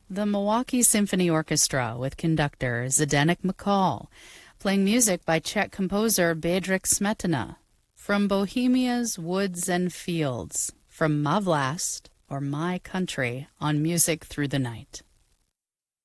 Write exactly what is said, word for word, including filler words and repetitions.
The Milwaukee Symphony Orchestra with conductor Zdenek McCall, playing music by Czech composer Bedřich Smetana. From Bohemia's Woods and Fields, from Má vlast, or My Country, on Music Through the Night.